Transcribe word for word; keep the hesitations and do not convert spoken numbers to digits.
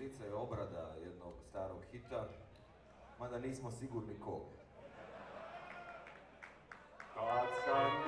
kompozicija i obrada jednog starog hita, mada nismo sigurni kog. Kad sam